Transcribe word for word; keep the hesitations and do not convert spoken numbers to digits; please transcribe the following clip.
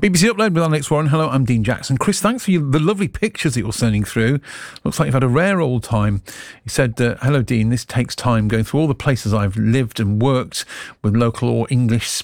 B B C Upload with Alex Warren. Hello, I'm Dean Jackson. Chris, thanks for you, the lovely pictures that you're sending through. Looks like you've had a rare old time. He said, uh, hello, Dean, this takes time going through all the places I've lived and worked with local or English